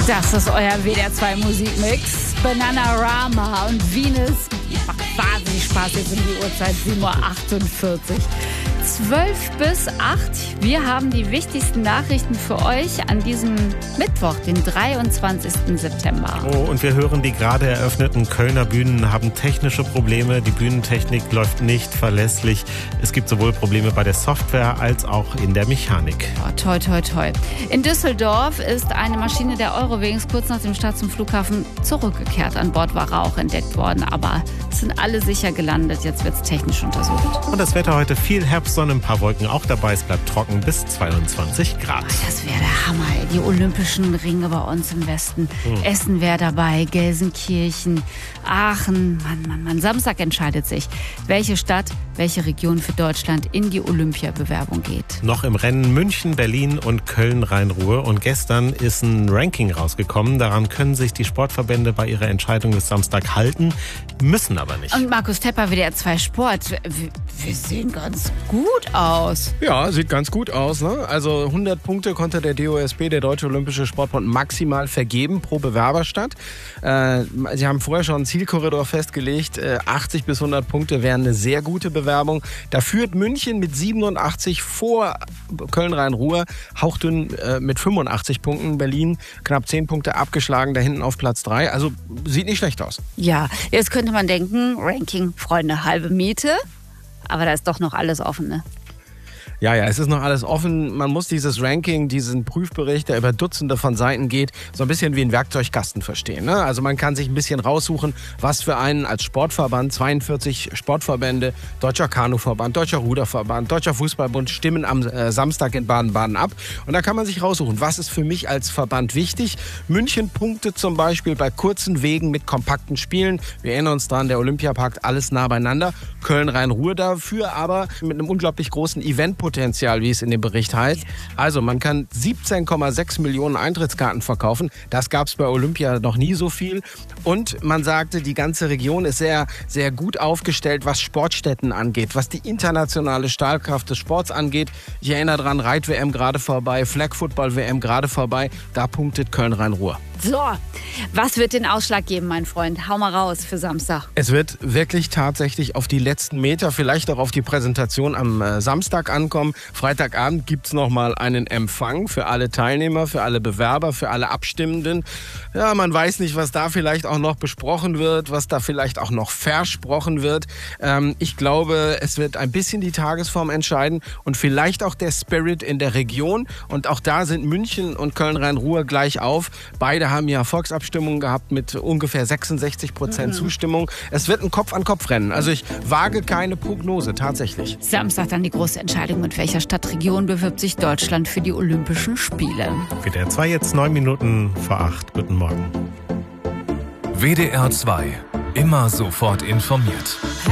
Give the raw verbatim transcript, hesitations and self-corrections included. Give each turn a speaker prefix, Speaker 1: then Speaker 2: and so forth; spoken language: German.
Speaker 1: Das ist euer W D R zwei Musikmix. Bananarama und Venus. Macht wahnsinnig Spaß. Jetzt in die Uhrzeit sieben Uhr achtundvierzig. zwölf bis acht. Wir haben die wichtigsten Nachrichten für euch an diesem Mittwoch, den dreiundzwanzigsten September.
Speaker 2: Oh, und wir hören, die gerade eröffneten Kölner Bühnen haben technische Probleme. Die Bühnentechnik läuft nicht verlässlich. Es gibt sowohl Probleme bei der Software als auch in der Mechanik.
Speaker 1: Oh, toi, toi, toi. In Düsseldorf ist eine Maschine der Eurowings kurz nach dem Start zum Flughafen zurückgekehrt. An Bord war Rauch entdeckt worden, aber es sind alle sicher gelandet. Jetzt wird es technisch untersucht.
Speaker 2: Und das Wetter heute viel Herbstsonne, ein paar Wolken auch dabei. Es bleibt trocken bis zweiundzwanzig Grad.
Speaker 1: Oh, das wäre der Hammer. Die Olympischen Ringe bei uns im Westen. Hm. Essen wäre dabei, Gelsenkirchen, Aachen. Mann, Mann, Mann. Samstag entscheidet sich, welche Stadt, welche Region für Deutschland in die Olympiabewerbung geht.
Speaker 2: Noch im Rennen München, Berlin und Köln-Rhein-Ruhr. Und gestern ist ein Ranking rausgekommen. Daran können sich die Sportverbände bei ihrer Entscheidung des Samstag halten, müssen aber nicht.
Speaker 1: Und Markus Tepper, W D R zwei Sport. Wir, wir sehen ganz gut aus.
Speaker 3: Ja, sieht ganz gut aus. Ne? Also hundert Punkte konnte der D O S B, der Deutsche Olympische Sportbund, maximal vergeben pro Bewerberstadt. Äh, sie haben vorher schon einen Zielkorridor festgelegt. Äh, achtzig bis hundert Punkte wären eine sehr gute Bewerbung. Da führt München mit siebenundachtzig vor Köln-Rhein-Ruhr, hauchdünn äh, mit fünfundachtzig Punkten. Berlin knapp zehn Punkte abgeschlagen, da hinten auf Platz drei. Also sieht nicht schlecht aus.
Speaker 1: Ja, jetzt könnte man denken, Ranking, Freunde, halbe Miete. Aber da ist doch noch alles offen, ne?
Speaker 3: Ja, ja, es ist noch alles offen. Man muss dieses Ranking, diesen Prüfbericht, der über Dutzende von Seiten geht, so ein bisschen wie ein Werkzeugkasten verstehen. Ne? Also man kann sich ein bisschen raussuchen, was für einen als Sportverband, zweiundvierzig Sportverbände, Deutscher Kanuverband, Deutscher Ruderverband, Deutscher Fußballbund stimmen am äh, Samstag in Baden-Baden ab. Und da kann man sich raussuchen, was ist für mich als Verband wichtig. München punktet zum Beispiel bei kurzen Wegen mit kompakten Spielen. Wir erinnern uns dran, der Olympiapark, alles nah beieinander. Köln-Rhein-Ruhr dafür aber mit einem unglaublich großen Eventpotenzial, wie es in dem Bericht heißt. Also man kann siebzehn Komma sechs Millionen Eintrittskarten verkaufen. Das gab es bei Olympia noch nie so viel. Und man sagte, die ganze Region ist sehr, sehr gut aufgestellt, was Sportstätten angeht, was die internationale Stahlkraft des Sports angeht. Ich erinnere dran, Reit-W M gerade vorbei, Flag-Football-W M gerade vorbei. Da punktet Köln-Rhein-Ruhr.
Speaker 1: So, was wird den Ausschlag geben, mein Freund? Hau mal raus für Samstag.
Speaker 3: Es wird wirklich tatsächlich auf die letzten Meter, vielleicht auch auf die Präsentation am äh, Samstag ankommen. Freitagabend gibt's noch mal einen Empfang für alle Teilnehmer, für alle Bewerber, für alle Abstimmenden. Ja, man weiß nicht, was da vielleicht auch noch besprochen wird, was da vielleicht auch noch versprochen wird. Ähm, ich glaube, es wird ein bisschen die Tagesform entscheiden und vielleicht auch der Spirit in der Region. Und auch da sind München und Köln-Rhein-Ruhr gleich auf. Beide haben ja Volksabstimmungen gehabt mit ungefähr sechsundsechzig Prozent mhm. Zustimmung. Es wird ein Kopf-an-Kopf-Rennen. Also ich wage keine Prognose, tatsächlich.
Speaker 1: Samstag dann die große Entscheidung, mit welcher Stadtregion bewirbt sich Deutschland für die Olympischen Spiele.
Speaker 2: W D R zwei jetzt neun Minuten vor acht. Guten Morgen.
Speaker 4: W D R zwei. Immer sofort informiert.